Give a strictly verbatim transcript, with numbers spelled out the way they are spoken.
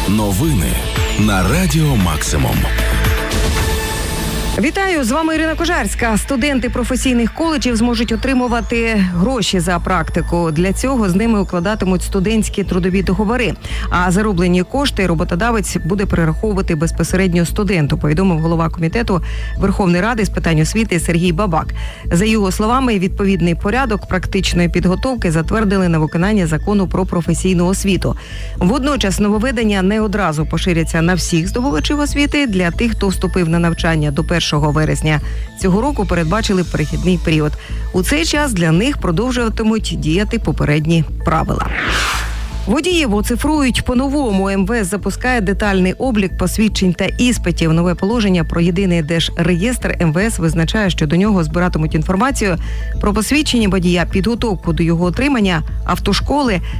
Новини на Радіо Максимум. Вітаю, з вами Ірина Кожарська. Студенти професійних коледжів зможуть отримувати гроші за практику. Для цього з ними укладатимуть студентські трудові договори. А зароблені кошти роботодавець буде перераховувати безпосередньо студенту, повідомив голова комітету Верховної Ради з питань освіти Сергій Бабак. За його словами, відповідний порядок практичної підготовки затвердили на виконання закону про професійну освіту. Водночас нововведення не одразу поширяться на всіх здобувачів освіти. Для тих, хто вступив на навчання до першого вересня цього року, передбачили перехідний період. У цей час для них продовжуватимуть діяти попередні правила. Водіїв оцифрують по-новому. ем ве ес запускає детальний облік посвідчень та іспитів. Нове положення про єдиний держреєстр ем ве ес визначає, що до нього збиратимуть інформацію про посвідчення водія, підготовку до його отримання, автошколи,